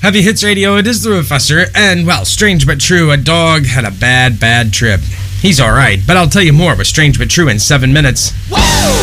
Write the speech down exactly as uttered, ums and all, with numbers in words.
Heavy Hits Radio, it is the Professor, and, well, strange but true, a dog had a bad, bad trip. He's alright, but I'll tell you more with Strange But True in seven minutes. Woo!